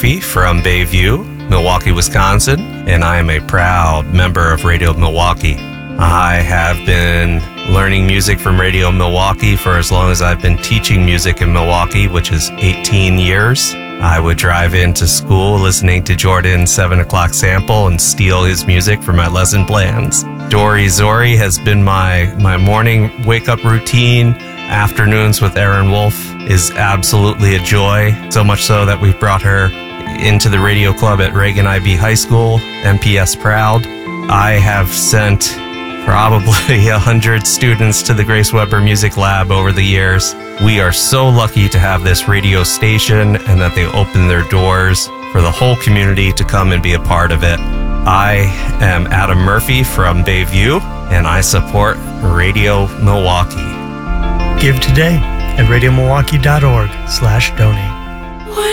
Murphy from Bayview, Milwaukee, Wisconsin, and I am a proud member of Radio Milwaukee. I have been learning music from Radio Milwaukee for as long as I've been teaching music in Milwaukee, which is 18 years. I would drive into school listening to Jordan's 7 o'clock sample and steal his music for my lesson plans. Dory Zori has been my morning wake-up routine. Afternoons with Erin Wolf is absolutely a joy, so much so that we've brought her into the radio club at Reagan IB High School, MPS proud. I have sent probably 100 students to the Grace Weber Music Lab over the years. We are so lucky to have this radio station and that they open their doors for the whole community to come and be a part of it. I am Adam Murphy from Bayview, and I support Radio Milwaukee. Give today at radiomilwaukee.org/donate.